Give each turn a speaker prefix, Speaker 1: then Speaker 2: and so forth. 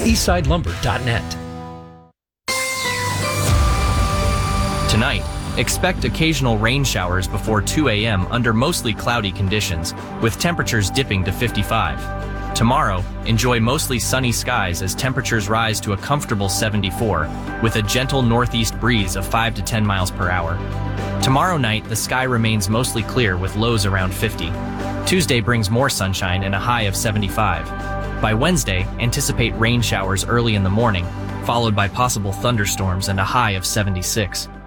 Speaker 1: eastsidelumber.net.
Speaker 2: Tonight, expect occasional rain showers before 2 a.m. under mostly cloudy conditions, with temperatures dipping to 55. Tomorrow, enjoy mostly sunny skies as temperatures rise to a comfortable 74, with a gentle northeast breeze of 5 to 10 miles per hour. Tomorrow night, the sky remains mostly clear with lows around 50. Tuesday brings more sunshine and a high of 75. By Wednesday, anticipate rain showers early in the morning, followed by possible thunderstorms and a high of 76.